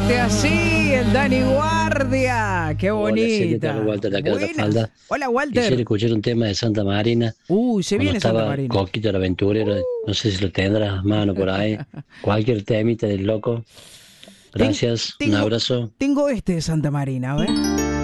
Este así, el Dani Guardia. Qué Hola, sí, ¿qué bonita. tal, Walter? De acá de Buenas. Falda. Hola, Quisiera Walter. escuchar un tema de Santa Marina, Uy, se cuando viene Santa estaba Marina. Coquito el aventurero. No sé si lo tendrás a mano por ahí. Cualquier temita del loco. Ten- Gracias, un tengo, abrazo. tengo este de Santa Marina, a ver.